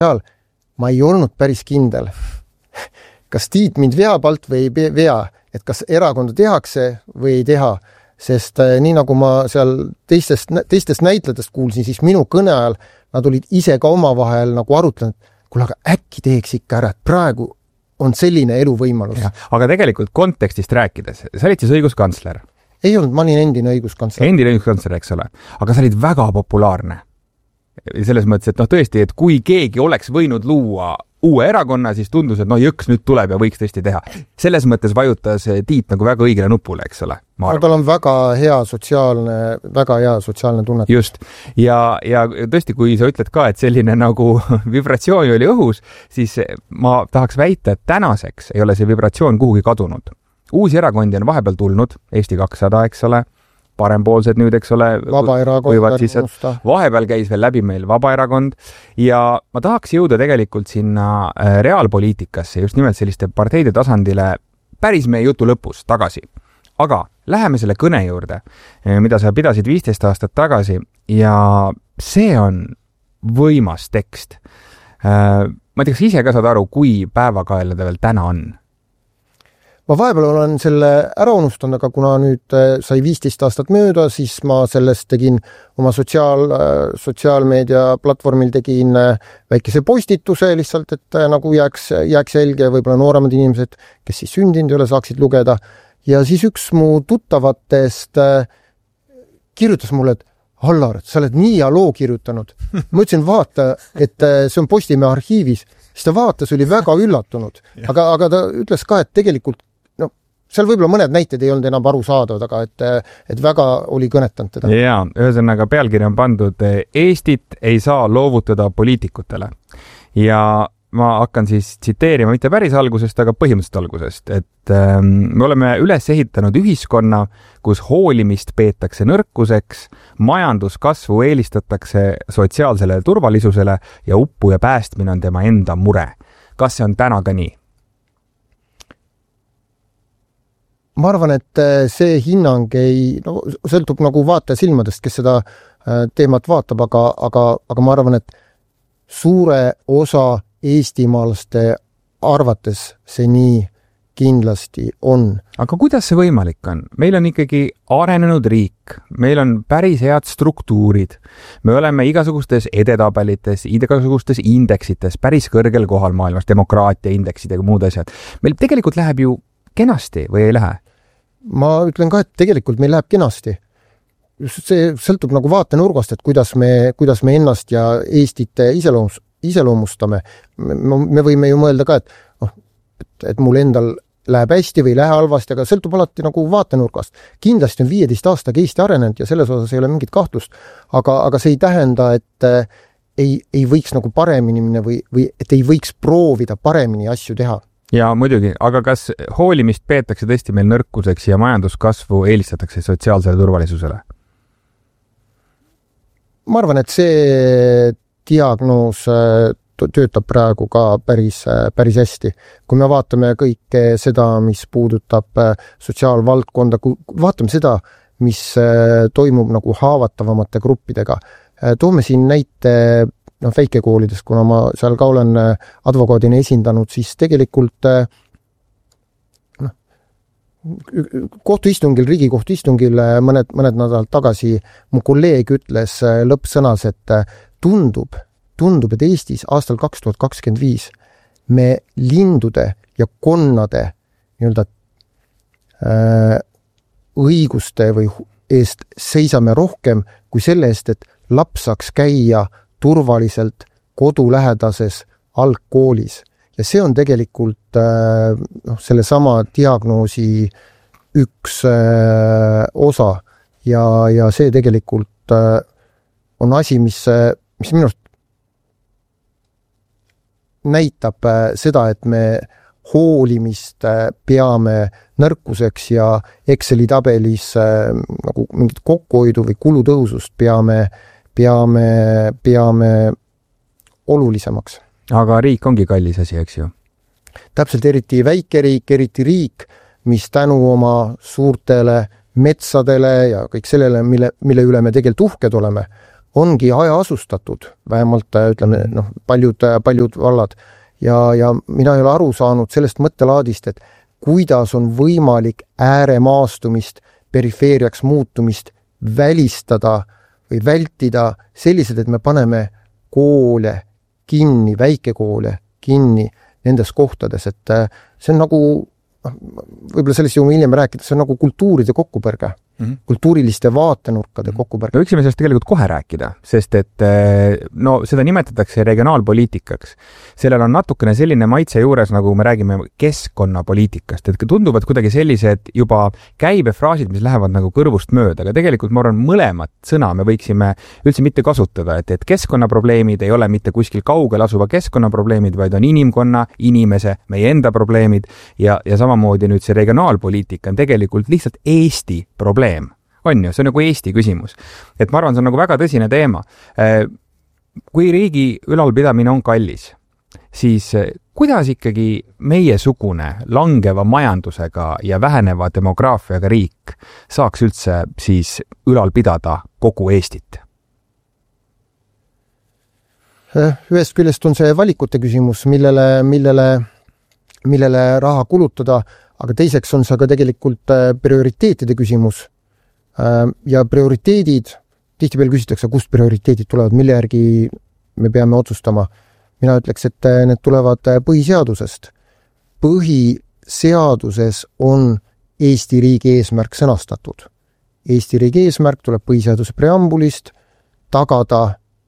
ma ei olnud päris kindel, kas Tiit mind veab alt või ei vea, et kas erakonda tehakse või ei teha, sest nii nagu ma seal teistest näitlejatest kuulsin, siis minu kõne ajal nad olid ise ka omavahel nagu arutlenud, kuule, aga äkki teeks ikka ära, et praegu on selline eluvõimalus. Aga tegelikult kontekstist rääkides, sa olid siis õiguskantsler? Ei olnud, ma olin endine õiguskantsler. Endine õiguskantsler, eks ole. Aga sa olid väga populaarne. Selles mõttes, et tõesti, et kui keegi oleks võinud luua uue erakonna, siis tundus, et jõks nüüd tuleb ja võiks tõesti teha. Selles mõttes vajutas Tiit nagu väga õigele nupule, eks ole. Tal on väga hea sotsiaalne tunnet. Just. Ja tõesti, kui sa ütled ka, et selline nagu vibratsioon oli õhus, siis ma tahaks väita, et tänaseks ei ole see vibratsioon kuhugi kadunud. Uusi erakondi on vahepeal tulnud, Eesti 200, eks ole, parempoolsed nüüd, eks ole, vahepeal käis veel läbi meil Vabaerakond ja ma tahaks jõuda tegelikult sinna reaalpoliitikasse, just nimelt selliste parteide tasandile päris meie jutu lõpus tagasi. Aga läheme selle kõne juurde, mida sa pidasid 15 aastat tagasi ja see on võimas tekst. Ma ei tea, kas ise ka saad aru, kui päevakaelne ta veel täna on? Ma vahepeal olen selle ära unustanud, aga kuna nüüd sai 15 aastat mööda, siis ma sellest tegin oma sotsiaalmeedia platvormil tegin väikese postituse lihtsalt, et nagu jääks selge, võib-olla nooremad inimesed, kes siis sündinud ei ole, saaksid lugeda. Ja siis üks mu tuttavatest kirjutas mulle, et Allar, sa oled nii hea loo kirjutanud. Ma ütlesin, vaata, et see on Postimehe arhiivis. Siis ta vaatas, oli väga üllatunud. Aga ta ütles ka, et tegelikult seal võib-olla mõned näited ei olnud enam aru saadavad, aga et väga oli kõnetanud teda. Jaa, ühesõnaga pealkiri on pandud Eestit ei saa loovutada poliitikutele. Ja ma hakkan siis tsiteerima mitte päris algusest, aga põhimõtteliselt algusest, et me oleme üles ehitanud ühiskonna, kus hoolimist peetakse nõrkuseks, majanduskasvu eelistatakse sotsiaalsele turvalisusele ja uppu ja päästmine on tema enda mure. Kas see on täna ka nii? Ma arvan, et see hinnang sõltub nagu vaataja silmadest, kes seda teemat vaatab, aga ma arvan, et suure osa eestimaalaste arvates see nii kindlasti on. Aga kuidas see võimalik on? Meil on ikkagi arenenud riik, meil on päris head struktuurid, me oleme igasugustes edetabelites, igasugustes indeksites päris kõrgel kohal maailmas, demokraatia indeksid ja muud asjad. Meil tegelikult läheb ju kenasti või ei lähe? Ma ütlen ka, et tegelikult meil läheb kenasti. See sõltub nagu vaatenurgast, et kuidas me ennast ja Eestit iseloomustame. Me võime ju mõelda ka, et mul endal läheb hästi või ei lähe halvasti, aga sõltub alati nagu vaatenurgast. Kindlasti on 15 aastaga Eesti arenenud ja selles osas ei ole mingit kahtlust, aga see ei tähenda, et ei võiks nagu paremini minna või et ei võiks proovida paremini asju teha. Ja muidugi, aga kas hoolimist peetakse tõesti meil nõrkuseks ja majanduskasvu eelistatakse sotsiaalsele turvalisusele? Ma arvan, et see diagnoos töötab praegu ka päris hästi. Kui me vaatame kõike seda, mis puudutab sotsiaalvaldkonda, kui vaatame seda, mis toimub nagu haavatavamate gruppidega. Toome siin näite väikekoolidest, kuna ma seal ka olen advokaadina esindanud, siis tegelikult Riigikohtu istungil mõned nädalad tagasi mu kolleeg ütles lõppsõnas, et tundub, et Eestis aastal 2025 me lindude ja konnade õiguste või eest seisame rohkem kui selle eest, et laps saaks käia turvaliselt kodulähedases algkoolis. Ja see on tegelikult selle sama diagnoosi üks osa ja see tegelikult on asi, mis minust näitab seda, et me hoolimist peame nõrkuseks ja Exceli tabelis nagu mingit kokkuhoidu või kulutõusust peame olulisemaks. Aga riik ongi kallis asi, eks ju? Täpselt, eriti väikeriik, eriti riik, mis tänu oma suurtele metsadele ja kõik sellele, mille üle me tegelikult uhked oleme, ongi hajaasustatud, vähemalt ütleme, paljud vallad. Ja mina ei ole aru saanud sellest mõttelaadist, et kuidas on võimalik ääremaastumist, perifeeriaks muutumist välistada või vältida sellised, et me paneme koole kinni, väikekoole kinni nendes kohtades, et see on nagu, võib-olla sellest jõuame hiljem rääkida, see on nagu kultuuride kokkupõrge. Kultuuriliste vaatenurkade kokkupõrge. Me võiksime sellest tegelikult kohe rääkida, sest et seda nimetatakse regionaalpoliitikaks. Sellel on natukene selline maitse juures, nagu me räägime keskkonnapoliitikast, et tundub, et kuidagi sellised juba käibefraasid, mis lähevad nagu kõrvust mööda, aga tegelikult ma arvan, mõlemat sõna me võiksime üldse mitte kasutada, et keskkonnaprobleemid ei ole mitte kuskil kaugel asuva keskkonnaprobleemid, vaid on inimkonna, inimese, meie enda probleemid ja samamoodi nüüd see regionaalpoliitika on tegelikult lihtsalt Eesti probleem. On ju, see on nagu Eesti küsimus. Et ma arvan, see on nagu väga tõsine teema. Kui riigi ülalpidamine on kallis, siis kuidas ikkagi meiesugune langeva majandusega ja väheneva demograafiaga riik saaks üldse siis ülal pidada kogu Eestit? Ühest küljest on see valikute küsimus, millele raha kulutada, aga teiseks on see ka tegelikult prioriteetide küsimus. Ja prioriteedid, tihtipeale küsitakse, kust prioriteedid tulevad, mille järgi me peame otsustama. Mina ütleks, et need tulevad põhiseadusest. Põhiseaduses on Eesti riigi eesmärk sõnastatud. Eesti riigi eesmärk tuleb põhiseaduse preambulist tagada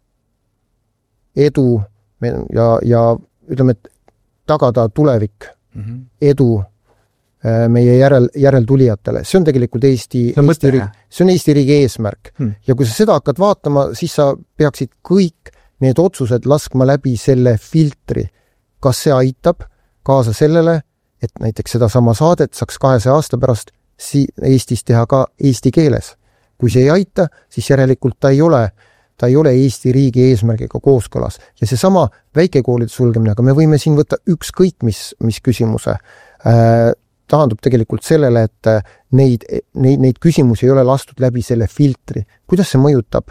edu ja ütleme, et tagada tulevik, edu meie järeltulijatele. See on tegelikult Eesti riigi eesmärk. Ja kui sa seda hakkad vaatama, siis sa peaksid kõik need otsused laskma läbi selle filtri. Kas see aitab kaasa sellele, et näiteks seda sama saadet saaks 200 aasta pärast Eestis teha ka eesti keeles. Kui see ei aita, siis järelikult ta ei ole Eesti riigi eesmärgiga kooskõlas. Ja see sama väikekoolide sulgemine, aga me võime siin võtta ükskõik mis küsimuse. Tahandub tegelikult sellele, et neid küsimusi ei ole lastud läbi selle filtri. Kuidas see mõjutab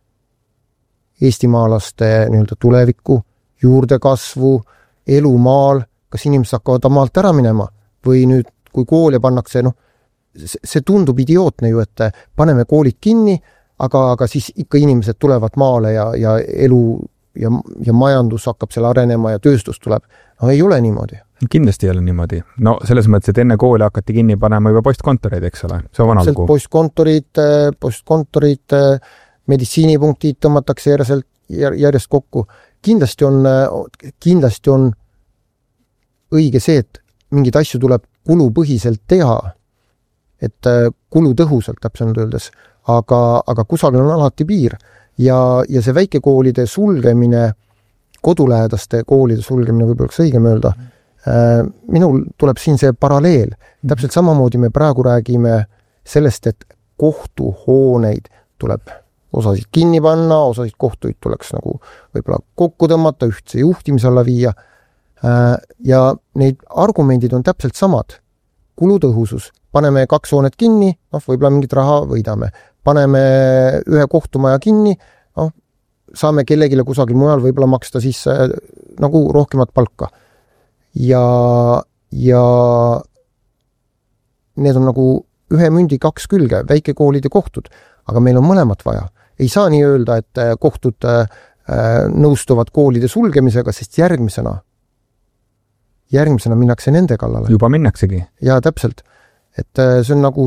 eestimaalaste tulevikku, juurdekasvu, elu maal, kas inimesed hakkavad maalt ära minema või nüüd, kui koole pannakse, see tundub idiootne ju, et paneme koolid kinni, aga siis ikka inimesed tulevad maale ja elu ja majandus hakkab seal arenema ja tööstus tuleb. No ei ole niimoodi. Kindlasti ei ole niimoodi. No selles mõttes, et enne kooli hakati kinni panema juba postkontoreid, eks ole? See on vana lugu. Postkontorid, meditsiinipunktid tõmmatakse järjest kokku. Kindlasti on õige see, et mingid asju tuleb kulupõhiselt teha, et kulutõhusalt täpselt öeldes, aga kusagil on alati piir ja see väikekoolide sulgemine, kodulähedaste koolide sulgemine võib oleks õigem öelda, minul tuleb siin see paralleel. Täpselt samamoodi me praegu räägime sellest, et kohtuhooneid tuleb osasid kinni panna, osasid kohtuid tuleks nagu võib-olla kokku tõmmata, ühtse juhtimise alla viia. Ja neid argumendid on täpselt samad. Kulutõhusus. Paneme 2 hoonet kinni, võib-olla mingit raha võidame. Paneme ühe kohtumaja kinni, saame kellegile kusagil mujal võib-olla maksta siis nagu rohkemat palka. Ja need on nagu ühe mündi 2 külge, väikekoolid ja kohtud, aga meil on mõlemat vaja. Ei saa nii öelda, et kohtud nõustuvad koolide sulgemisega, sest järgmisena minnakse nende kallale. Juba minnaksegi. Ja täpselt. Et see on nagu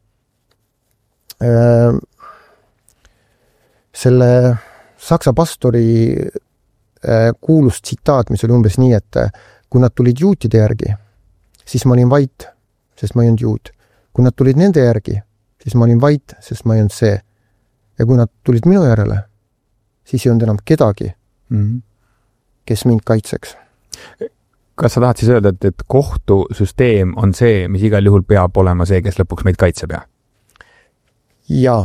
selle Saksa pastori kuulus tsitaat, mis oli umbes nii, et kui nad tulid juutide järgi, siis ma olin vait, sest ma ei olnud juut. Kui nad tulid nende järgi, siis ma olin vait, sest ma ei olnud see. Ja kui nad tulid minu järele, siis ei olnud enam kedagi, kes mind kaitseks. Kas sa tahad siis öelda, et kohtusüsteem on see, mis igal juhul peab olema see, kes lõpuks meid kaitseb? Jaa.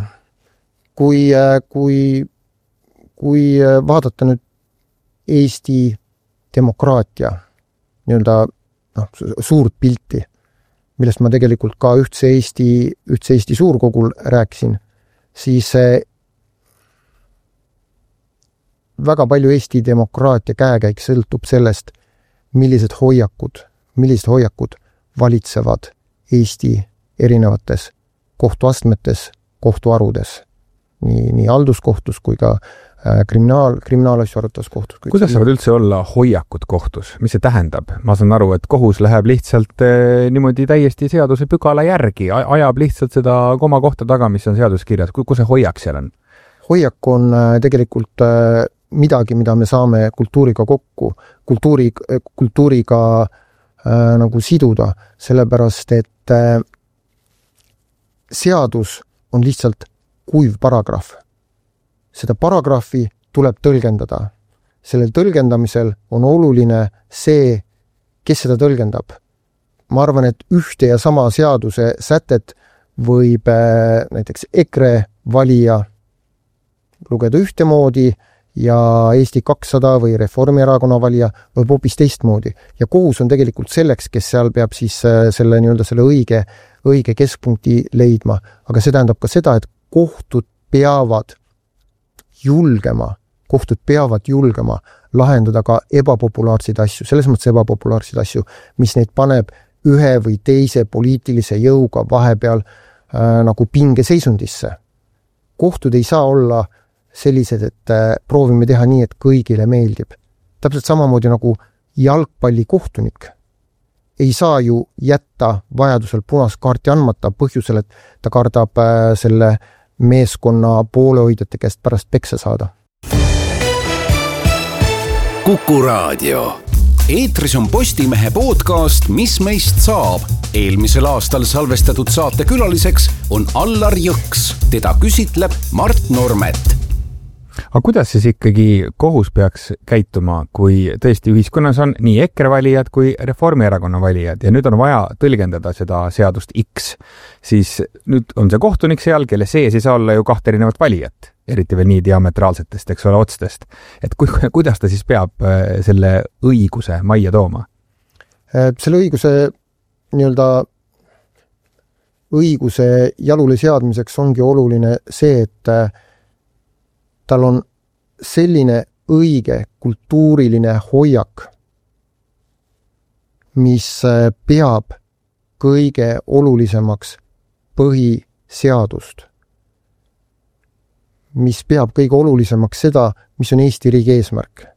Kui vaadata nüüd Eesti demokraatia suurt pilti, millest ma tegelikult ka ühtse Eesti suurkogul rääkisin, siis väga palju Eesti demokraatia käekäik sõltub sellest, millised hoiakud valitsevad Eesti erinevates kohtuastmetes, kohtuarudes, nii halduskohtus kui ka kriminaalasju arvatas kohtus. Kuidas saavad üldse olla hoiakud kohtus? Mis see tähendab? Ma saan aru, et kohus läheb lihtsalt niimoodi täiesti seaduse pügala järgi, ajab lihtsalt seda koma kohta taga, mis on seadus kirjas. Kus see hoiak seal on? Hoiak on tegelikult midagi, mida me saame kultuuriga kokku, kultuuriga nagu siduda, sellepärast, et seadus on lihtsalt kuiv paragrahv. Seda paragrahvi tuleb tõlgendada. Sellel tõlgendamisel on oluline see, kes seda tõlgendab. Ma arvan, et ühte ja sama seaduse sätet võib näiteks EKRE valija lugeda ühtemoodi ja Eesti 200 või Reformierakonna valija võib hoopis teistmoodi. Ja kohus on tegelikult selleks, kes seal peab siis selle õige keskpunkti leidma. Aga see tähendab ka seda, et kohtud peavad julgema lahendada ka ebapopulaarseid asju, selles mõttes ebapopulaarseid asju, mis neid paneb ühe või teise poliitilise jõuga vahepeal nagu pingeseisundisse. Kohtud ei saa olla sellised, et proovime teha nii, et kõigile meeldib. Täpselt samamoodi nagu jalgpallikohtunik ei saa ju jätta vajadusel punast kaarti andmata põhjusel, et ta kardab selle meeskonna poolehoidjate käest pärast peksa saada. Kuku Raadio. Eetris on Postimehe podcast Mis meist saab. Eelmisel aastal salvestatud saate külaliseks on Allar Jõks. Teda küsitleb Mart Normet. Aga kuidas siis ikkagi kohus peaks käituma, kui tõesti ühiskonnas on nii EKRE valijad kui Reformierakonna valijad ja nüüd on vaja tõlgendada seda seadust X, siis nüüd on see kohtunik seal, kelle sees ei saa olla ju kahte erinevat valijat, eriti veel nii diametraalsetest, eks ole, otstest. Et kuidas ta siis peab selle õiguse majja tooma? Selle õiguse jalule seadmiseks ongi oluline see, et tal on selline õige kultuuriline hoiak, mis peab kõige olulisemaks põhiseadust, mis peab kõige olulisemaks seda, mis on Eesti riigi eesmärk.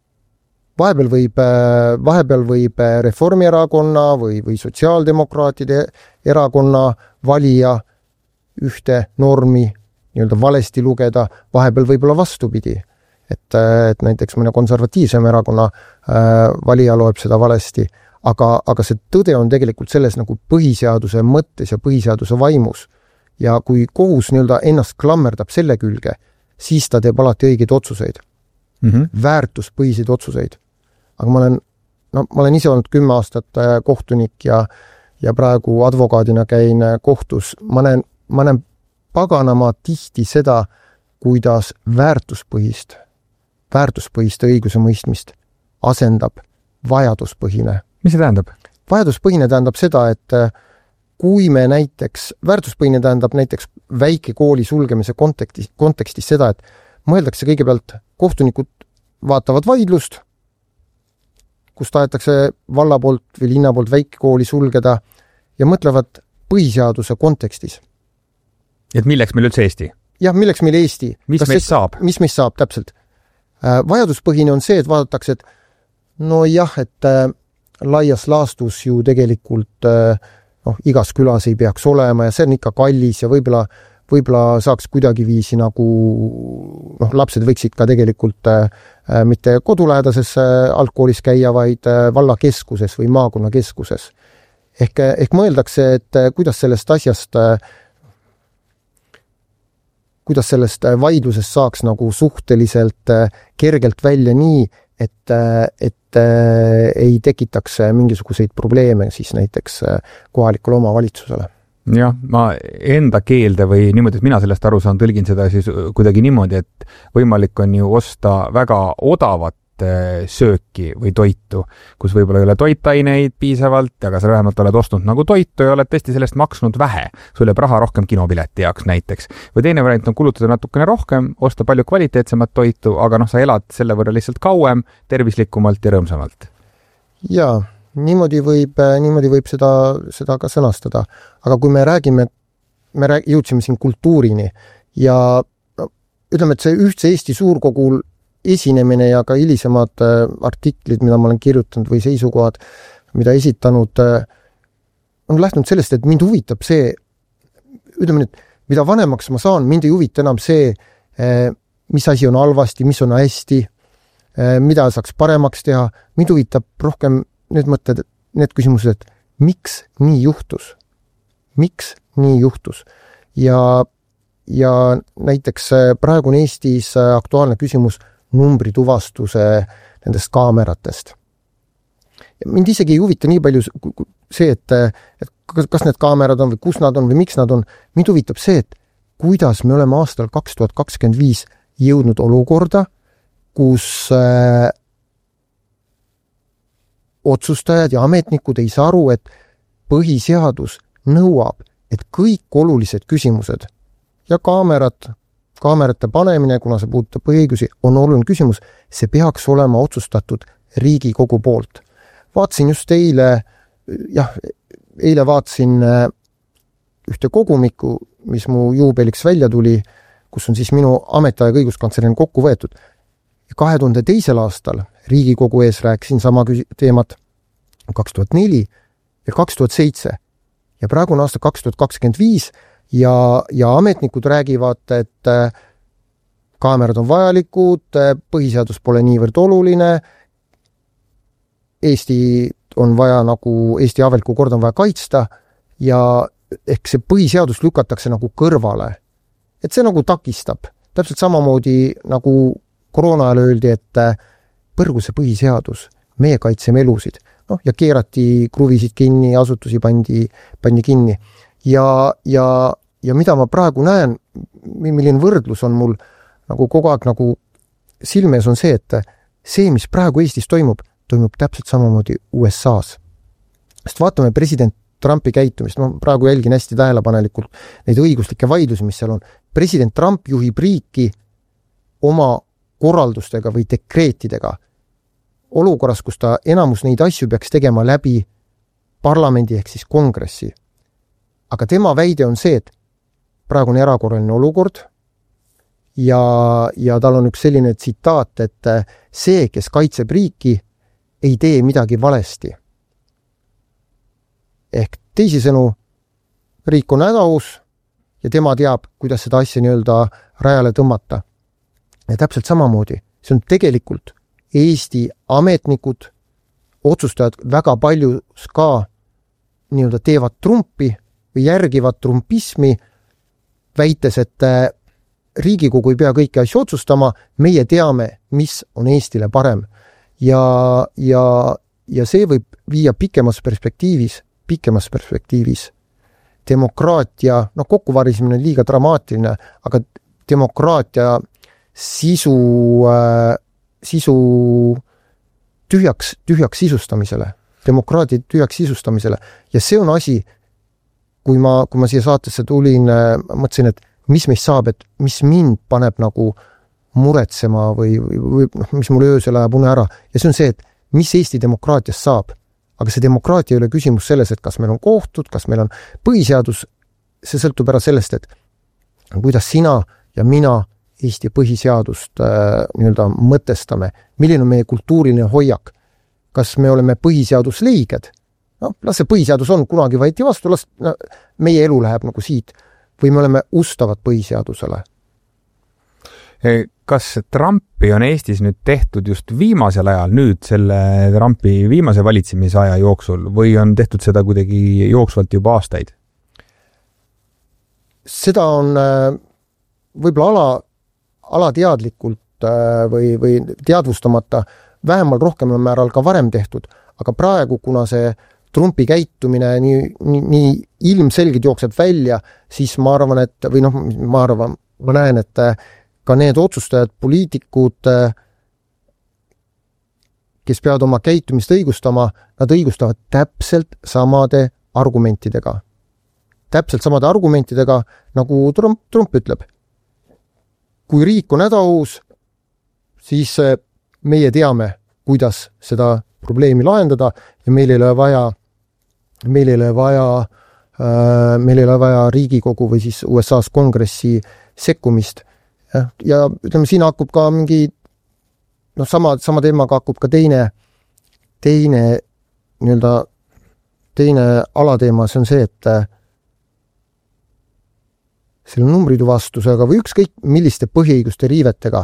Vahepeal võib Reformierakonna või sotsiaaldemokraatide erakonna valija ühte normi valesti lugeda, vahepeal võib-olla vastupidi. Et näiteks mõne konservatiivsem erakonna valija loeb seda valesti, aga see tõde on tegelikult selles nagu põhiseaduse mõttes ja põhiseaduse vaimus. Ja kui kohus ennast klammerdab selle külge, siis ta teeb alati õigeid otsuseid. Väärtuspõhiseid otsuseid. Aga ma olen ise olnud 10 aastat kohtunik ja praegu advokaadina käin kohtus. Ma näen paganama tihti seda, kuidas väärtuspõhist õiguse mõistmist asendab vajaduspõhine. Mis see tähendab? Vajaduspõhine tähendab seda, et kui me väärtuspõhine tähendab näiteks väikekooli sulgemise kontekstis seda, et mõeldakse kõigepealt, kohtunikud vaatavad vaidlust, kus tahetakse valla poolt või linna poolt väikekooli sulgeda ja mõtlevad põhiseaduse kontekstis. Et milleks meil üldse Eesti? Jah, milleks meil Eesti? Mis meist saab? Mis meist saab, täpselt. Vajaduspõhine on see, et vaadatakse, et et laias laastus ju tegelikult igas külas ei peaks olema ja see on ikka kallis ja võib-olla saaks kuidagi viisi nagu lapsed võiksid ka tegelikult mitte kodulähedases algkoolis käia, vaid valla keskuses või maakonna keskuses. Ehk mõeldakse, et kuidas sellest vaidlusest saaks nagu suhteliselt kergelt välja nii, et ei tekitaks mingisuguseid probleeme siis näiteks kohalikule omavalitsusele. Jah, ma enda keelde või niimoodi, et mina sellest aru saan, tõlgin seda siis kuidagi niimoodi, et võimalik on ju osta väga odavat sööki või toitu, kus võib-olla ei ole toitaineid piisavalt, aga sa vähemalt oled ostnud nagu toitu ja oled tõesti sellest maksnud vähe. Sul jääb raha rohkem kinopileti jaoks näiteks. Või teine variant on kulutada natukene rohkem, osta palju kvaliteetsemat toitu, aga sa elad selle võrra lihtsalt kauem, tervislikumalt ja rõõmsamalt. Jaa, niimoodi võib seda ka sõnastada. Aga kui me jõudsime siin kultuurini ja ütleme, et see Ühtse Eesti suurkogul esinemine ja ka hilisemad artiklid, mida ma olen kirjutanud või seisukohad, mida esitanud, on lähtunud sellest, et mind huvitab see, ütleme nüüd, mida vanemaks ma saan, mind ei huvita enam see, mis asi on halvasti, mis on hästi, mida saaks paremaks teha. Mind huvitab rohkem need küsimused, et miks nii juhtus? Miks nii juhtus? Ja näiteks praegu on Eestis aktuaalne küsimus numbrituvastuse nendest kaameratest. Mind isegi ei huvita nii palju see, et kas need kaamerad on või kus nad on või miks nad on. Mind huvitab see, et kuidas me oleme aastal 2025 jõudnud olukorda, kus otsustajad ja ametnikud ei saa aru, et põhiseadus nõuab, et kõik olulised küsimused ja kaamerate panemine, kuna see puudutab põhiõigusi, on oluline küsimus, see peaks olema otsustatud Riigikogu poolt. Vaatasin just eile vaatasin ühte kogumikku, mis mu juubeliks välja tuli, kus on siis minu ametiaeg õiguskantslerina kokku võetud. 2002. aastal Riigikogu ees rääkisin sama teemat 2004 ja 2007 ja praegu on aasta 2025 ja ametnikud räägivad, et kaamerad on vajalikud, põhiseadus pole niivõrd oluline, Eesti avalikku korda on vaja kaitsta ja ehk see põhiseadus lükatakse nagu kõrvale. Et see nagu takistab. Täpselt samamoodi nagu koroona ajal öeldi, et põrgu see põhiseadus, meie kaitseme elusid. Ja keerati kruvisid kinni, asutusi pandi kinni. Ja mida ma praegu näen, milline võrdlus on mul nagu kogu aeg nagu silmes on see, et see, mis praegu Eestis toimub täpselt samamoodi USA's. Sest vaatame president Trumpi käitumist, ma praegu jälgin hästi tähelepanelikult neid õiguslikke vaidlusi, mis seal on. President Trump juhib riiki oma korraldustega või dekreetidega olukorras, kus ta enamus neid asju peaks tegema läbi parlamendi ehk siis kongressi. Aga tema väide on see, et praegu on erakorraline olukord ja tal on üks selline tsitaat, et see, kes kaitseb riiki, ei tee midagi valesti. Ehk teisisõnu, riik on hädaus ja tema teab, kuidas seda asja nii-öelda rajale tõmmata. Ja täpselt samamoodi, see on tegelikult Eesti ametnikud, otsustajad väga palju ka nii-öelda teevad trumpi või järgivad trumpismi, väites, et Riigikogu ei pea kõiki asju otsustama, meie teame, mis on Eestile parem. Ja see võib viia pikemas perspektiivis demokraatia, kokkuvarismine on liiga dramaatiline, aga demokraatia sisu tühjaks sisustamisele. Demokraatia tühjaks sisustamisele. Ja see on asi, kui ma siia saatesse tulin, mõtlesin, et mis meist saab, et mis mind paneb nagu muretsema või mis mul öösel ajab une ära. Ja see on see, et mis Eesti demokraatias saab. Aga see demokraatia ei ole küsimus selles, et kas meil on kohtud, kas meil on põhiseadus. See sõltub ära sellest, et kuidas sina ja mina Eesti põhiseadust nii-öelda mõtestame. Milline on meie kultuuriline hoiak? Kas me oleme põhiseadusleiged? Las see põhiseadus on, kunagi võeti vastu, meie elu läheb nagu siit. Või me oleme ustavad põhiseadusele? Kas Trumpi on Eestis nüüd tehtud just viimasel ajal, nüüd selle Trumpi viimase valitsemisaja jooksul, või on tehtud seda kuidagi jooksvalt juba aastaid? Seda on võib-olla alateadlikult või teadvustamata vähemal rohkemal määral ka varem tehtud, aga praegu, kuna see Trumpi käitumine nii ilmselgelt jookseb välja, siis ma arvan, ma näen, et ka need otsustajad, poliitikud kes peavad oma käitumist õigustama, nad õigustavad täpselt samade argumentidega. Täpselt samade argumentidega, nagu Trump ütleb. Kui riik on hädaohus, siis meie teame, kuidas seda probleemi lahendada ja meil ei ole vaja Riigikogu või siis USA's kongressi sekkumist. Ja ütleme, siin hakkub ka mingi sama teemaga hakkub ka teine alateema, see on see, et selle numbrituvastusega või ükskõik milliste põhiõiguste riivetega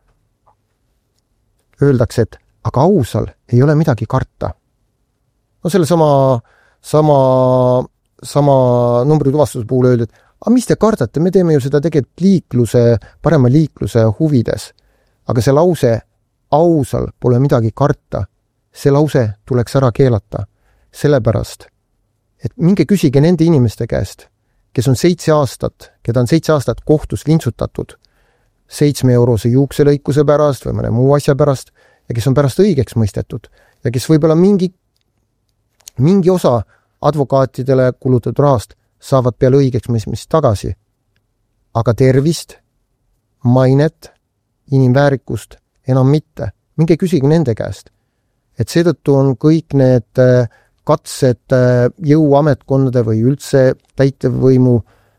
öeldakse, et aga ausal ei ole midagi karta. Selle sama numbrituvastuse puhul öeldi, et aga mis te kardate, me teeme ju seda tegelikult parema liikluse huvides. Aga see lause ausal pole midagi karta, see lause tuleks ära keelata. Sellepärast, et minge küsige nende inimeste käest, keda on 7 aastat kohtus lintsutatud 7-eurose juukselõikuse pärast või mõne muu asja pärast ja kes on pärast õigeks mõistetud ja kes võib-olla mingi osa advokaatidele kulutatud rahast saavad peale õigeks mõistmist tagasi. Aga tervist, mainet, inimväärikust enam mitte. Minge küsige nende käest. Et seetõttu on kõik need katsed jõuametkondade või üldse täitevvõimu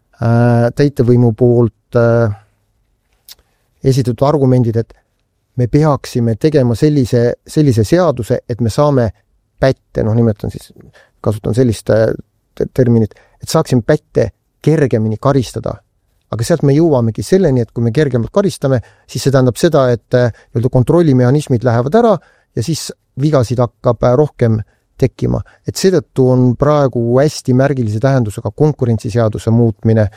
poolt esitatud argumendid, et me peaksime tegema sellise seaduse, et me saame pätte, kasutan sellist terminit, et saaksime pätte kergemini karistada. Aga sealt me jõuamegi selleni, et kui me kergemalt karistame, siis see tähendab seda, et kontrollimehhanismid lähevad ära ja siis vigasid hakkab rohkem tekkima. Et seetõttu on praegu hästi märgilise tähendusega konkurentsiseaduse muutmine,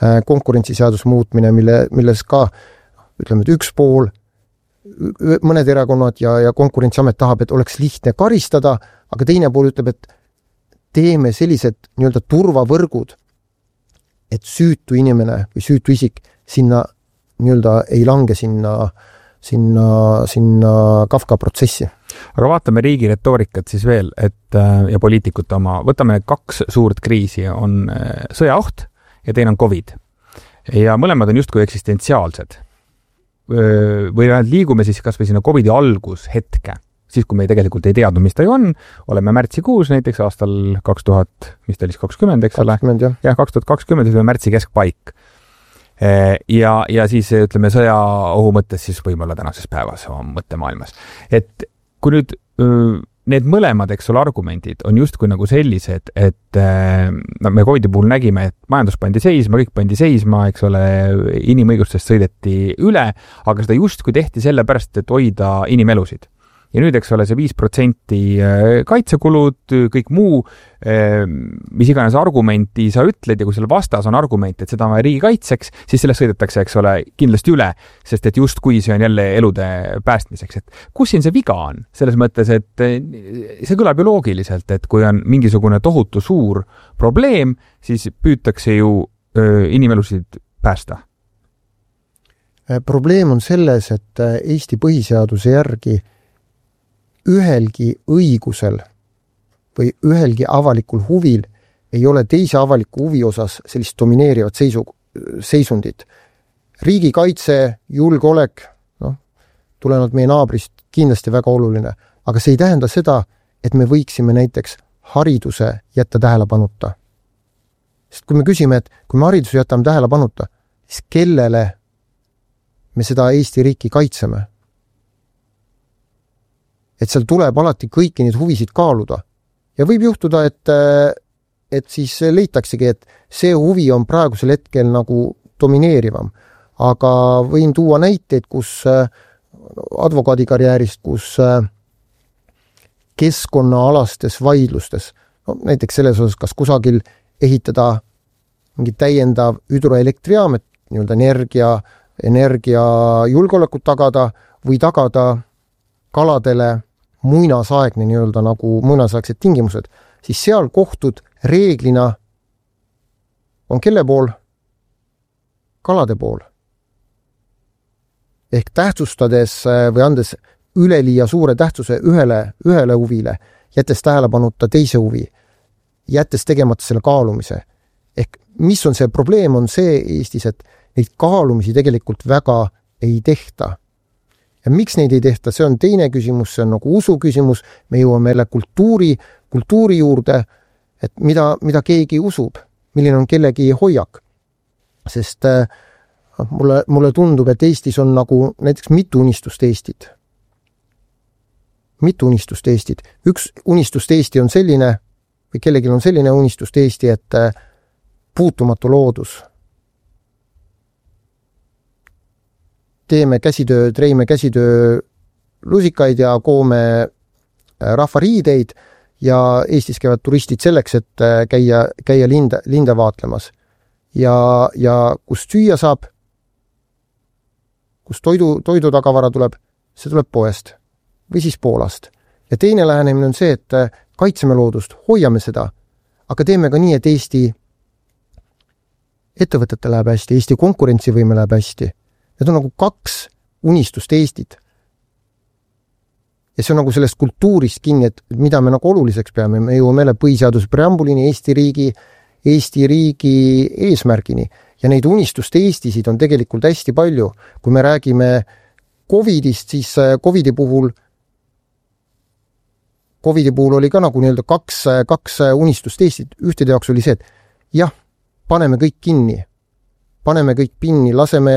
milles ka, ütleme, et üks pool, mõned erakonnad ja Konkurentsiamet tahab, et oleks lihtne karistada, aga teine pool ütleb, et teeme sellised turvavõrgud, et süütu inimene või süütu isik sinna ei lange sinna Kafka protsessi. Aga vaatame riigi retoorikat siis veel, ja poliitikute oma. Võtame 2 suurt kriisi, on sõjaoht ja teine on COVID. Ja mõlemad on justkui eksistentsiaalsed. Või liigume siis kas või sinna COVID-i algushetke, siis kui me tegelikult ei teadnud, mis ta ju on, oleme märtsikuus näiteks aastal 2020, eks ole? 2020, jah. 2020, siis märtsi keskpaik. Ja siis, ütleme, sõjaohu mõttes siis võib-olla tänases päevas oma mõttemaailmas. Et kui nüüd need mõlemad, eks ole, argumendid on justkui nagu sellised, et me COVID-i puhul nägime, et majandus pandi seisma, kõik pandi seisma, eks ole, inimõigustest sõideti üle, aga seda justkui tehti sellepärast, et hoida inimelusid. Ja nüüd, eks ole, see 5% kaitsekulud, kõik muu, mis iganes argumenti sa ütled ja kui selle vastas on argument, et seda on riigi kaitseks, siis sellest sõidetakse, eks ole, kindlasti üle, sest et just kui see on jälle elude päästmiseks. Et kus siin see viga on? Selles mõttes, et see kõlab ju loogiliselt, et kui on mingisugune tohutu suur probleem, siis püütakse ju inimelusid päästa. Probleem on selles, et Eesti põhiseaduse järgi ühelgi õigusel või ühelgi avalikul huvil ei ole teise avaliku huvi osas sellist domineerivat seisundit. Riigikaitse, julgeolek, tulenevalt meie naabrist kindlasti väga oluline, aga see ei tähenda seda, et me võiksime näiteks hariduse jätta tähelepanuta. Sest kui me küsime, et kui me hariduse jätame tähelepanuta, siis kellele me seda Eesti riiki kaitseme? Et seal tuleb alati kõiki neid huvisid kaaluda. Ja võib juhtuda, et siis leitaksegi, et see huvi on praegusel hetkel nagu domineerivam. Aga võin tuua näiteid, kus advokaadikarjäärist, kus keskkonnaalastes vaidlustes, näiteks selles osas, kas kusagil ehitada mingi täiendav hüdroelektrijaam, et energia julgeolekut tagada või tagada kaladele muinasaegne nagu muinasaegsed tingimused, siis seal kohtud reeglina on kelle pool? Kalade pool. Ehk tähtsustades või andes üleliia suure tähtsuse ühele huvile, jättes tähelepanuta teise huvi, jättes tegemata selle kaalumise. Ehk mis on see probleem, on see Eestis, et neid kaalumisi tegelikult väga ei tehta. Ja miks neid ei tehta, see on teine küsimus, see on nagu usu küsimus, me jõuame jälle kultuuri juurde, et mida keegi usub, milline on kellegi hoiak. Sest mulle tundub, et Eestis on nagu näiteks mitu unistust Eestit. Üks unistust Eesti on selline, või kellelgi on selline unistust Eesti, et puutumatu loodus. Teeme käsitöö lusikaid ja koome rahvariideid ja Eestis käivad turistid selleks, et käia linde vaatlemas. Ja kus süüa saab, kus toidu tagavara tuleb, see tuleb poest või siis Poolast. Ja teine lähenemine on see, et kaitseme loodust, hoiame seda, aga teeme ka nii, et Eesti ettevõtete läheb hästi, Eesti konkurentsivõime läheb hästi. Need on nagu 2 unistust Eestit. Ja see on nagu sellest kultuurist kinni, et mida me nagu oluliseks peame. Me jõuame põhiseaduse preambulini, Eesti riigi eesmärgini. Ja neid unistuste Eestisid on tegelikult hästi palju. Kui me räägime COVIDist, siis COVIDi puhul oli ka nagu nii-öelda 2 unistust Eestit. Ühtede jaoks oli see, et jah, paneme kõik kinni, laseme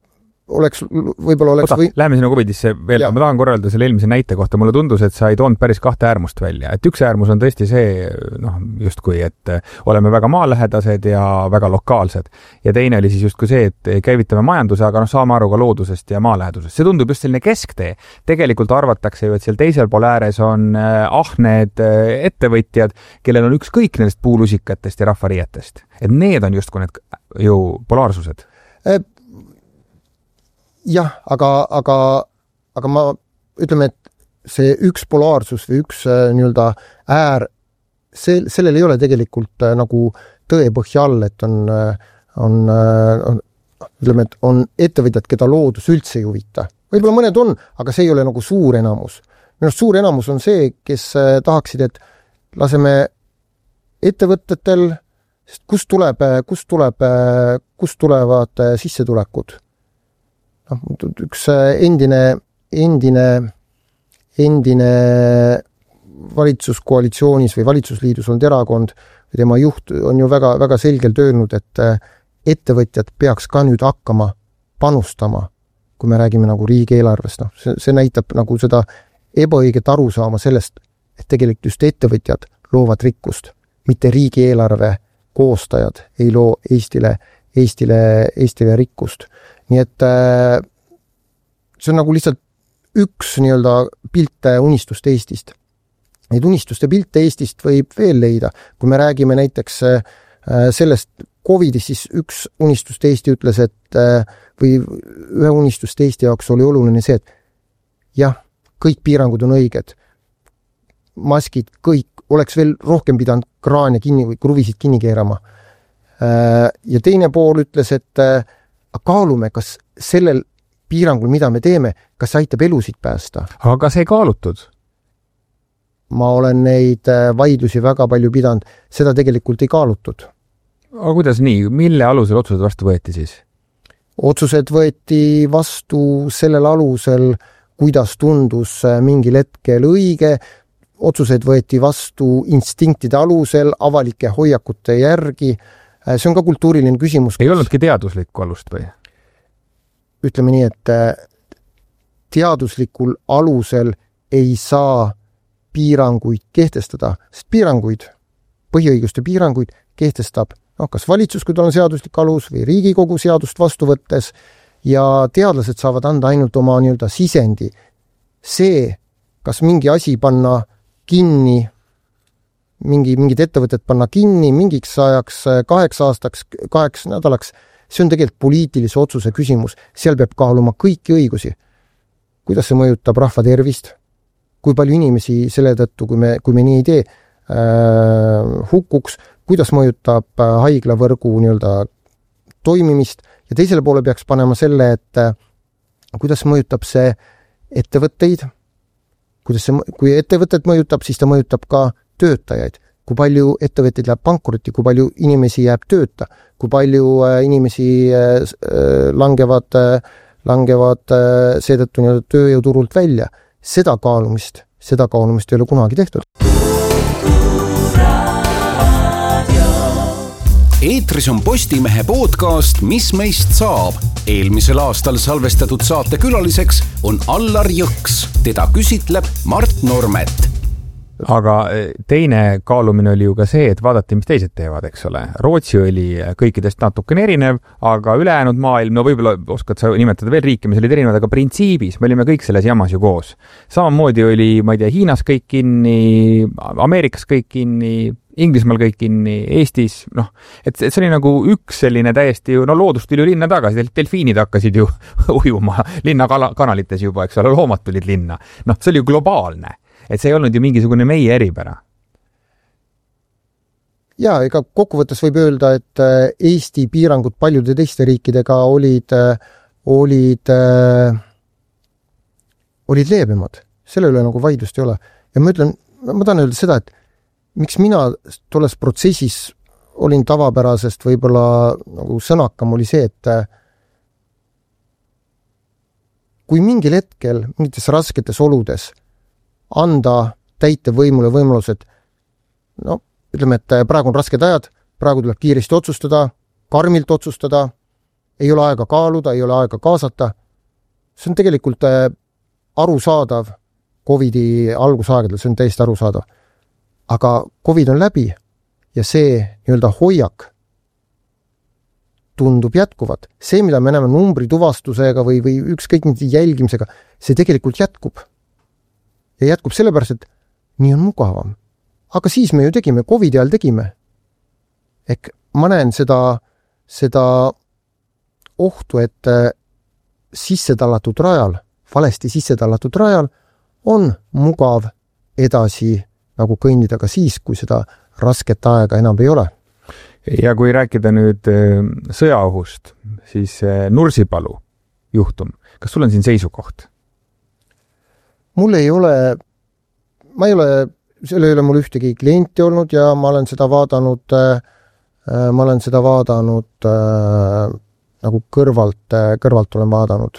Läheme sinna COVIDisse veel, ma tahan korralda selle eelmise näite kohta. Mulle tundus, et sa ei toonud päris 2 äärmust välja. Et üks äärmus on tõesti see, justkui, et oleme väga maalähedased ja väga lokaalsed. Ja teine oli siis justkui see, et käivitame majanduse, aga saame aru ka loodusest ja maalähedusest. See tundub just selline kesktee. Tegelikult arvatakse ju, et seal teisel pool ääres on ahned ettevõtjad, kellel on ükskõik nendest puulusikatest ja rahvariietest. Et need on justkui need ju polaarsused. Jah, aga ma ütleme, et see üks polaarsus või üks nii-öelda äär, sellel ei ole tegelikult nagu tõepõhja all, et ütleme, et on ettevõtjad, keda loodus üldse ei huvita. Võib-olla mõned on, aga see ei ole nagu suur enamus. Minust suur enamus on see, kes tahaksid, et laseme ettevõtetel, sest kust tulevad sissetulekud. Üks endine valitsuskoalitsioonis või valitsusliidus on erakond või tema juht on ju väga, väga selgelt öelnud, et ettevõtjad peaks ka nüüd hakkama panustama, kui me räägime nagu riigieelarvest. See näitab nagu seda ebaõiget arusaama sellest, et tegelikult just ettevõtjad loovad rikkust, mitte riigieelarve koostajad ei loo Eestile rikkust. Nii et see on nagu lihtsalt üks nii-öelda pilte unistust Eestist. Neid unistuste pilte Eestist võib veel leida. Kui me räägime näiteks sellest COVIDist, siis üks unistust Eesti ütles, et või ühe unistust Eesti jaoks oli oluline see, et jah, kõik piirangud on õiged. Maskid, kõik oleks veel rohkem pidanud kraane kinni või kruvisid kinni keerama. Ja teine pool ütles, et kaalume, kas sellel piirangul, mida me teeme, kas aitab elusid päästa. Aga kas ei kaalutud? Ma olen neid vaidlusi väga palju pidanud. Seda tegelikult ei kaalutud. Aga kuidas nii? Mille alusel otsused vastu võeti siis? Otsused võeti vastu sellel alusel, kuidas tundus mingil hetkel õige. Otsused võeti vastu instinktide alusel, avalike hoiakute järgi. See on ka kultuuriline küsimus. Ei olnudki teaduslikku alust või? Ütleme nii, et teaduslikul alusel ei saa piiranguid kehtestada, sest põhiõiguste piiranguid kehtestab kas valitsus, kui tal on seaduslik alus või Riigikogu seadust vastu võttes ja teadlased saavad anda ainult oma nii-öelda sisendi. See, kas mingi asi panna kinni, mingid ettevõtted panna kinni mingiks ajaks, 8 aastaks, 8 nädalaks, see on tegelikult poliitilise otsuse küsimus. Seal peab kaaluma kõiki õigusi. Kuidas see mõjutab rahva tervist? Kui palju inimesi selle tõttu, kui me nii ei tee, hukkuks? Kuidas mõjutab haiglavõrgu nii-öelda toimimist? Ja teisele poole peaks panema selle, et kuidas mõjutab see ettevõtteid, kui ettevõtet mõjutab, siis ta mõjutab ka töötajaid. Kui palju ettevõtteid läheb pankrotti, kui palju inimesi jääb tööta, kui palju inimesi langevad seetõttu tööjõuturult välja. Seda kaalumist ei ole kunagi tehtud. Eetris on Postimehe podcast Mis meist saab. Eelmisel aastal salvestatud saate külaliseks on Allar Jõks. Teda küsitleb Mart Normet. Aga teine kaalumine oli ju ka see, et vaadati, mis teised teevad, eks ole. Rootsi oli kõikidest natukene erinev, aga ülejäänud maailm, no võib-olla oskad sa nimetada veel riike, mis olid erinevad, aga printsiibis me olime kõik selles jamas ju koos. Samamoodi oli, ma ei tea, Hiinas kõik kinni, Ameerikas kõik kinni, Inglismaal kõik kinni, Eestis, et see oli nagu üks selline täiesti, loodust tuli linna tagasi, delfiinid hakkasid ju ujuma linna kanalites juba, eks ole, loomad tulid linna. See oli ju globaalne, et see ei olnud ju mingisugune meie eripära. Ja, ega kokkuvõttes võib öelda, et Eesti piirangud paljude teiste riikidega olid leebemad. Selle üle nagu vaidlust ei ole. Ja ma tahan öelda seda, et miks mina tolles protsessis olin tavapärasest võib-olla nagu sõnakam oli see, et kui mingil hetkel, mingites rasketes oludes anda täitevvõimule võimalused, ütleme, et praegu on rasked ajad, praegu tuleb kiiresti otsustada, karmilt otsustada, ei ole aega kaaluda, ei ole aega kaasata. See on tegelikult arusaadav COVID-i algusaegadel, see on täiesti arusaadav. Aga COVID on läbi ja see nii-öelda hoiak tundub jätkuvat. See, mida me näeme numbri tuvastusega või ükskõik mingi jälgimisega, see tegelikult jätkub. Ja jätkub sellepärast, et nii on mugavam. Aga siis me ju tegime, COVID-i ajal tegime. Ehk ma näen seda ohtu, et sissetallatud rajal, valesti sissetallatud rajal on mugav edasi nagu kõndida ka siis, kui seda rasket aega enam ei ole. Ja kui rääkida nüüd sõjaohust, siis Nursipalu juhtum. Kas sul on siin seisukoht? Ma ei ole selle üle mul ühtegi klienti olnud ja ma olen seda vaadanud nagu kõrvalt olen vaadanud.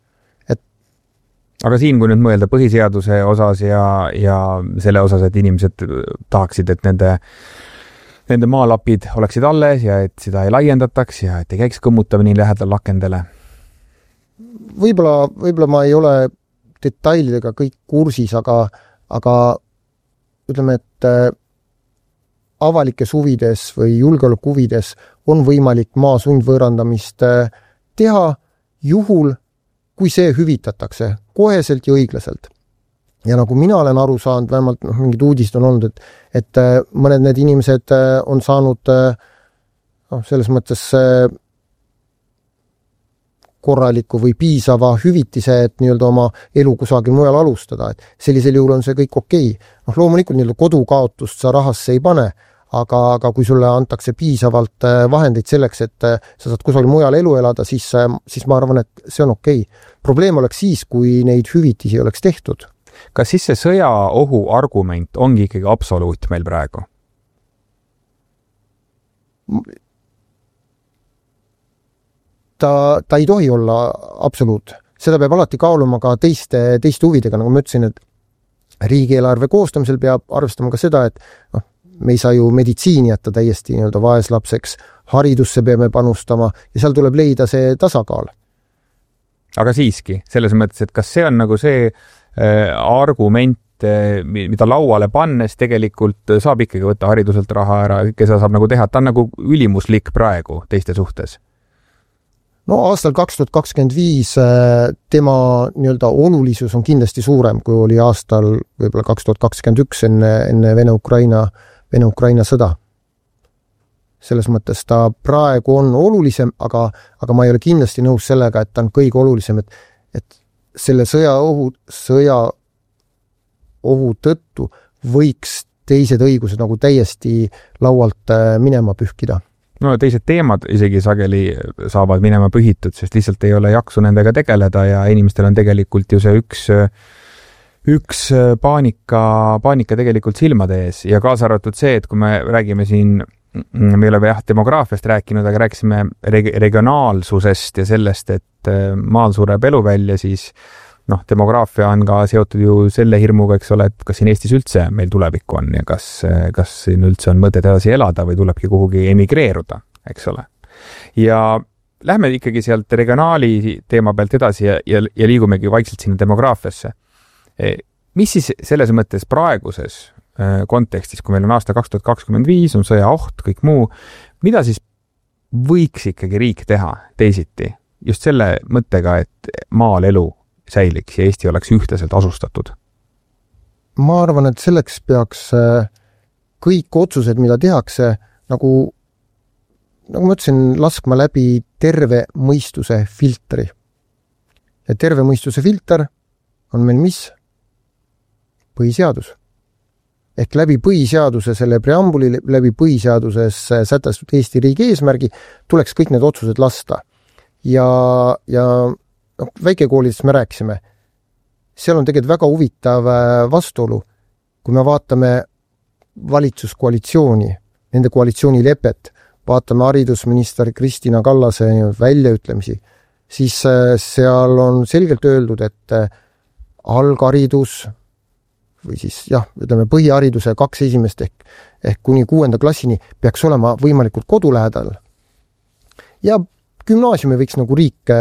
Aga siin, kui nüüd mõelda põhiseaduse osas ja selle osas, et inimesed tahaksid, et nende maalapid oleksid alles ja et seda ei laiendataks ja et ei käiks kõmmutav nii lähedal lakendele? Võib-olla ma ei ole detailidega kõik kursis, aga ütleme, et avalikes huvides või julgeoleku huvides on võimalik maa sundvõõrandamist teha juhul, kui see hüvitatakse koheselt ja õiglaselt. Ja nagu mina olen aru saanud, vähemalt mingid uudised on olnud, et mõned need inimesed on saanud selles mõttes korraliku või piisava hüvitise, et nii-öelda oma elu kusagil mujal alustada. Et sellisel juhul on see kõik okei. Loomulikult nii-öelda kodukaotust sa rahasse ei pane, aga kui sulle antakse piisavalt vahendeid selleks, et sa saad kusagil mujal elu elada, siis ma arvan, et see on okei. Probleem oleks siis, kui neid hüvitisi oleks tehtud. Kas siis see sõjaohu argument ongi ikkagi absoluut meil praegu? Ta ei tohi olla absoluut. Seda peab alati kaaluma ka teiste huvidega, nagu ma ütlesin, et riigieelarve koostamisel peab arvestama ka seda, et me ei saa ju meditsiini jätta täiesti nii-öelda vaeslapseks, haridusse peame panustama ja seal tuleb leida see tasakaal. Aga siiski, selles mõttes, et kas see on nagu see argument, mida lauale pannes tegelikult saab ikkagi võtta hariduselt raha ära, kes saab nagu teha, ta on nagu ülimuslik praegu teiste suhtes? Aastal 2025 tema nii-öelda olulisus on kindlasti suurem, kui oli aastal võib-olla 2021 enne Vene-Ukraina sõda. Selles mõttes ta praegu on olulisem, aga ma ei ole kindlasti nõus sellega, et ta on kõige olulisem, et selle sõja ohu tõttu võiks teised õigused nagu täiesti laualt minema pühkida. Teised teemad isegi sageli saavad minema pühitud, sest lihtsalt ei ole jaksu nendega tegeleda ja inimestel on tegelikult ju see üks paanika tegelikult silmade ees ja kaasa arvatud see, et kui me räägime siin, me ei ole demograafiast rääkinud, aga rääkisime regionaalsusest ja sellest, et maal sureb elu välja, siis demograafia on ka seotud ju selle hirmuga, eks ole, et kas siin Eestis üldse meil tulevikku on ja kas siin üldse on mõtet edasi elada või tulebki kuhugi emigreeruda, eks ole. Ja lähme ikkagi sealt regionaali teema pealt edasi ja liigumegi vaikselt sinna demograafiasse. Mis siis selles mõttes praeguses kontekstis, kui meil on aasta 2025, on sõjaoht, kõik muu, mida siis võiks ikkagi riik teha teisiti? Just selle mõttega, et maal elu säiliks ja Eesti oleks ühtlaselt asustatud? Ma arvan, et selleks peaks kõik otsused, mida tehakse, nagu ma ütlesin, laskma läbi terve mõistuse filtri. Ja terve mõistuse filter on meil mis? Põhiseadus. Ehk läbi põhiseaduse, selle preambuli läbi põhiseaduses sätestatud Eesti riigi eesmärgi tuleks kõik need otsused lasta. Ja väikekoolidest me rääkisime. Seal on tegelikult väga huvitav vastuolu, kui me vaatame valitsuskoalitsiooni, nende koalitsioonilepet, vaatame haridusminister Kristina Kallase väljaütlemisi, siis seal on selgelt öeldud, et algharidus või siis ütleme põhihariduse 2 esimest ehk kuni 6. klassini peaks olema võimalikult kodulähedal. Ja gümnaasiumi võiks nagu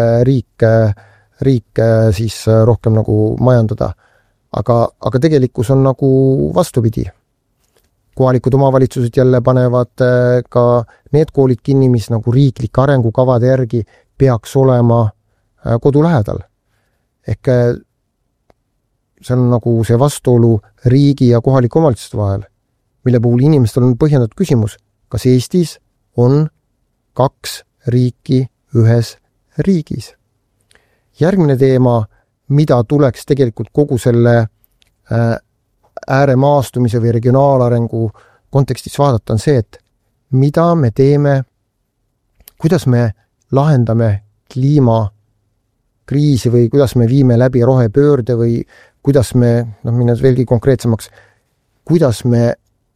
riik siis rohkem nagu majandada. Aga tegelikkus on nagu vastupidi. Kohalikud omavalitsused jälle panevad ka need koolid kinni, mis nagu riiklike arengukavade järgi peaks olema kodu lähedal. Ehk see on nagu see vastuolu riigi ja kohaliku omavalitsuste vahel, mille puhul inimestel on põhjendatud küsimus, kas Eestis on 2 riiki ühes riigis. Järgmine teema, mida tuleks tegelikult kogu selle ääremaastumise või regionaalarengu kontekstis vaadata, on see, et mida me teeme, kuidas me lahendame kliimakriisi või kuidas me viime läbi rohepöörde või kuidas me, minnes veelgi konkreetsemaks, kuidas me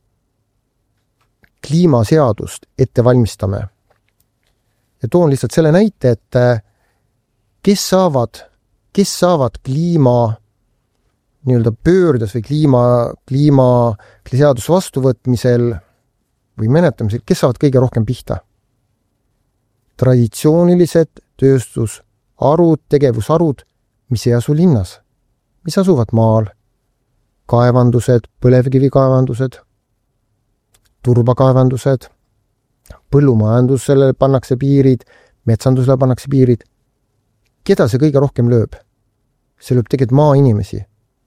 kliimaseadust ette valmistame. Ja toon lihtsalt selle näite, et kes saavad kliima nii-öelda pöördes või kliimaseaduse vastuvõtmisel või menetamisel, kes saavad kõige rohkem pihta? Traditsioonilised tööstusharud, tegevusharud, mis ei asu linnas, mis asuvad maal, kaevandused, põlevkivikaevandused, turbakaevandused, põllumajandusele pannakse piirid, metsandusele pannakse piirid. Keda see kõige rohkem lööb? See lööb tegelikult maainimesi.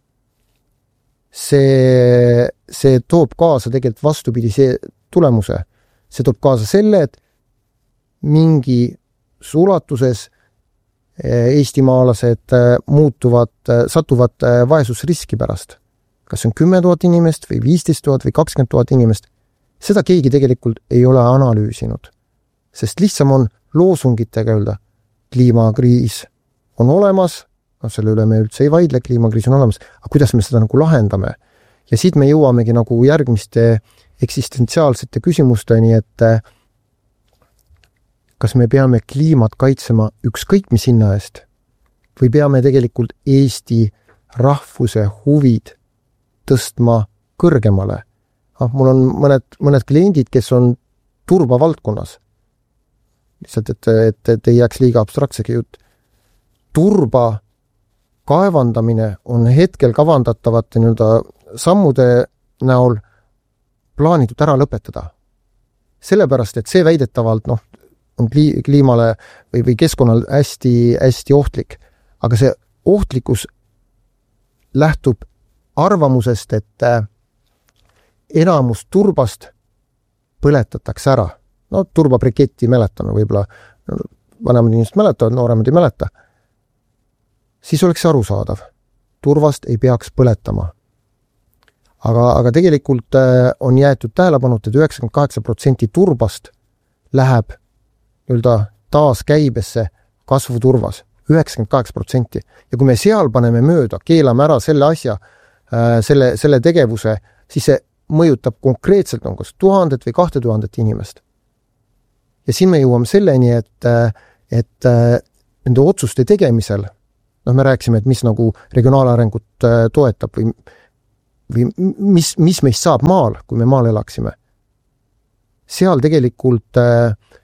See toob kaasa tegelikult vastupidise tulemuse. See toob kaasa selle, et mingi ulatuses eestimaalased satuvad vaesusriski pärast. Kas on 10 000 inimest või 15 000 või 20 000 inimest? Seda keegi tegelikult ei ole analüüsinud. Sest lihtsam on loosungitega öelda, kliimakriis on olemas, selle üle me üldse ei vaidle, kliimakriis on olemas, aga kuidas me seda nagu lahendame? Ja siit me jõuamegi nagu järgmiste eksistentsiaalsete küsimusteni, et kas me peame kliimat kaitsema ükskõik mis hinna eest või peame tegelikult Eesti rahvuse huvid tõstma kõrgemale. Mul on mõned kliendid, kes on turbavaldkonnas. Lihtsalt, et ei jääks liiga abstraktsegi jutt. Turba kaevandamine on hetkel kavandatavate sammude näol plaanitud ära lõpetada. Sellepärast, et see väidetavalt on kliimale või keskkonnal hästi ohtlik. Aga see ohtlikkus lähtub arvamusest, et enamus turbast põletatakse ära. Turbabriketti mäletame, võib-olla vanemad inimesed mäletavad, nooremad ei mäleta. Siis oleks see arusaadav. Turvast ei peaks põletama. Aga tegelikult on jäetud tähelepanuta, et 98% turbast läheb taas käibesse kasvuturvas. 98%. Ja kui me seal paneme mööda, keelame ära selle asja, selle tegevuse, siis see mõjutab konkreetselt kas 1000 või 2000 inimest. Ja siin me jõuame selleni, et nende otsuste tegemisel, me rääksime, et mis nagu regionaalarengut toetab või mis meist saab maal, kui me maal elaksime. Seal tegelikult